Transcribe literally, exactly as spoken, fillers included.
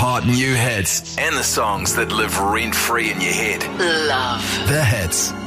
hot new hits and the songs that live rent-free in your head. Love. The Hits.